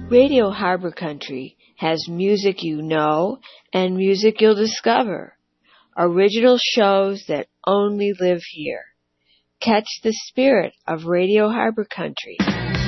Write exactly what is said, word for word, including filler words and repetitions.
Radio Harbor Country has music you know and music you'll discover. Original shows that only live here. Catch the spirit of Radio Harbor Country